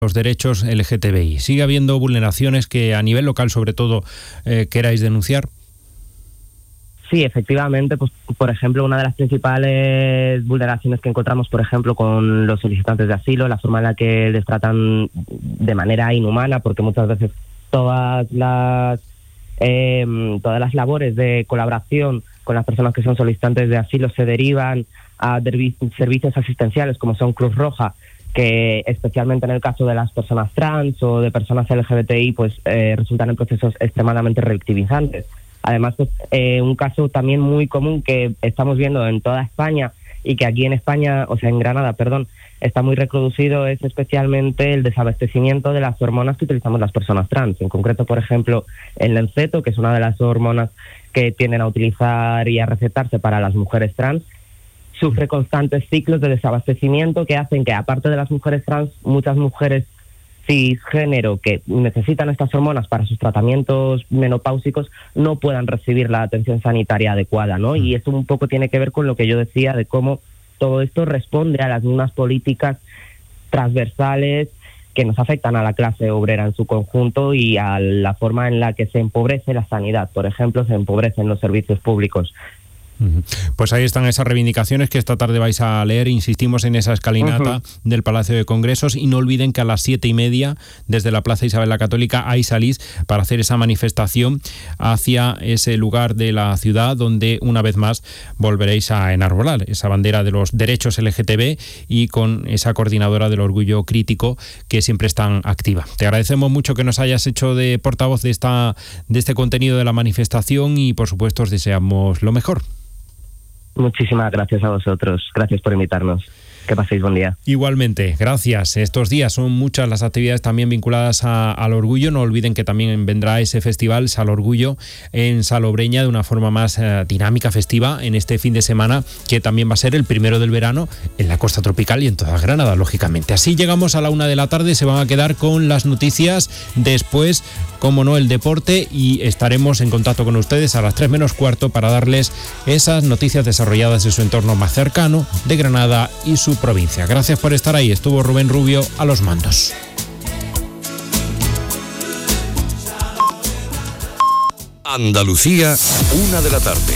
los derechos LGTBI. ¿Sigue habiendo vulneraciones que a nivel local, sobre todo, queráis denunciar? Sí, efectivamente, pues por ejemplo, una de las principales vulneraciones que encontramos, por ejemplo, con los solicitantes de asilo, la forma en la que les tratan de manera inhumana, porque muchas veces todas las labores de colaboración con las personas que son solicitantes de asilo se derivan a servicios asistenciales como son Cruz Roja, que especialmente en el caso de las personas trans o de personas LGBTI pues resultan en procesos extremadamente revictimizantes. Además, pues, un caso también muy común que estamos viendo en toda España y que aquí en España, o sea, en Granada, está muy reproducido, es especialmente el desabastecimiento de las hormonas que utilizamos las personas trans. En concreto, por ejemplo, el Lenceto, que es una de las hormonas que tienden a utilizar y a recetarse para las mujeres trans, sufre constantes ciclos de desabastecimiento que hacen que, aparte de las mujeres trans, muchas mujeres cisgénero que necesitan estas hormonas para sus tratamientos menopáusicos no puedan recibir la atención sanitaria adecuada, ¿no? Y esto un poco tiene que ver con lo que yo decía de cómo todo esto responde a las mismas políticas transversales que nos afectan a la clase obrera en su conjunto y a la forma en la que se empobrece la sanidad. Por ejemplo, se empobrecen los servicios públicos. Pues ahí están esas reivindicaciones que esta tarde vais a leer. Insistimos en esa escalinata del Palacio de Congresos y no olviden que a las 7:30 desde la Plaza Isabel la Católica ahí salís para hacer esa manifestación hacia ese lugar de la ciudad donde una vez más volveréis a enarbolar esa bandera de los derechos LGTB y con esa coordinadora del orgullo crítico que siempre es tan activa. Te agradecemos mucho que nos hayas hecho de portavoz de este contenido de la manifestación y por supuesto os deseamos lo mejor. Muchísimas gracias a vosotros. Gracias por invitarnos. Que paséis buen día. Igualmente, gracias. Estos días son muchas las actividades también vinculadas al orgullo. No olviden que también vendrá ese festival Sal Orgullo en Salobreña de una forma más dinámica, festiva, en este fin de semana, que también va a ser el primero del verano en la costa tropical y en toda Granada, lógicamente. Así llegamos a la 1 de la tarde, se van a quedar con las noticias, después, como no, el deporte, y estaremos en contacto con ustedes a las 3 menos cuarto para darles esas noticias desarrolladas en su entorno más cercano de Granada y su provincia. Gracias por estar ahí. Estuvo Rubén Rubio a los mandos. Andalucía, 1 de la tarde.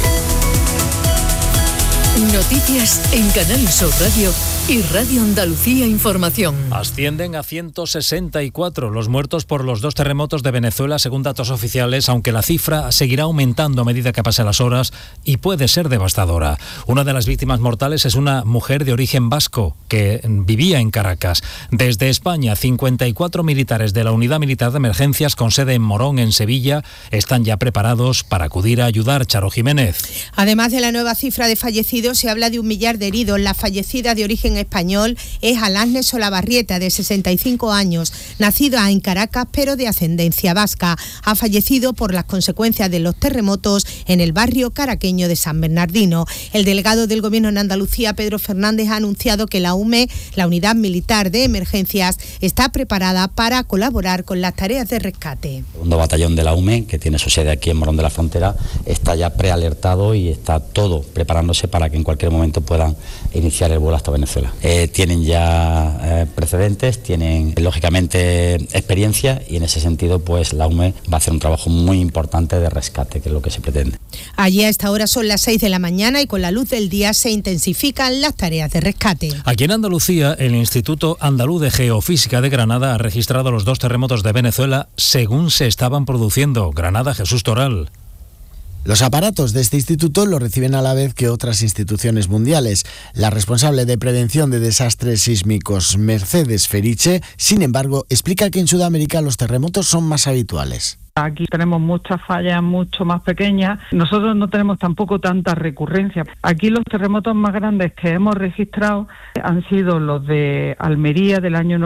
Noticias en Canal Sur Radio y Radio Andalucía Información. Ascienden a 164 los muertos por los 2 terremotos de Venezuela, según datos oficiales, aunque la cifra seguirá aumentando a medida que pasen las horas y puede ser devastadora. Una de las víctimas mortales es una mujer de origen vasco que vivía en Caracas. Desde España, 54 militares de la Unidad Militar de Emergencias con sede en Morón, en Sevilla, están ya preparados para acudir a ayudar. Charo Jiménez. Además de la nueva cifra de fallecidos, se habla de 1 millar de heridos. La fallecida de origen español es Alasne Solabarrieta, de 65 años, nacida en Caracas pero de ascendencia vasca. Ha fallecido por las consecuencias de los terremotos en el barrio caraqueño de San Bernardino. El delegado del Gobierno en Andalucía, Pedro Fernández, ha anunciado que la UME, la Unidad Militar de Emergencias, está preparada para colaborar con las tareas de rescate. El segundo batallón de la UME, que tiene su sede aquí en Morón de la Frontera, está ya prealertado y está todo preparándose para que en cualquier momento puedan iniciar el vuelo hasta Venezuela. Tienen ya precedentes, tienen lógicamente experiencia y en ese sentido pues la UME va a hacer un trabajo muy importante de rescate, que es lo que se pretende. Allí a esta hora son las 6 de la mañana y con la luz del día se intensifican las tareas de rescate. Aquí en Andalucía, el Instituto Andaluz de Geofísica de Granada ha registrado los 2 terremotos de Venezuela según se estaban produciendo. Granada, Jesús Toral. Los aparatos de este instituto lo reciben a la vez que otras instituciones mundiales. La responsable de prevención de desastres sísmicos, Mercedes Feriche, sin embargo, explica que en Sudamérica los terremotos son más habituales. Aquí tenemos muchas fallas mucho más pequeñas. Nosotros no tenemos tampoco tanta recurrencia. Aquí los terremotos más grandes que hemos registrado han sido los de Almería del año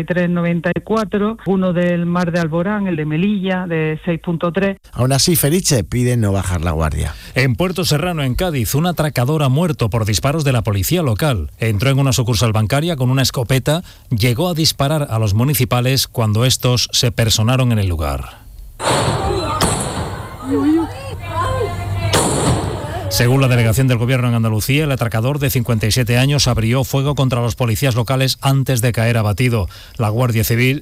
93-94, uno del Mar de Alborán, el de Melilla de 6.3. Aún así, Feriche pide no bajar la guardia. En Puerto Serrano, en Cádiz, un atracador ha muerto por disparos de la policía local. Entró en una sucursal bancaria con una escopeta, llegó a disparar a los municipales cuando estos se personaron en el lugar. Según la delegación del Gobierno en Andalucía, el atracador de 57 años abrió fuego contra los policías locales antes de caer abatido. La Guardia Civil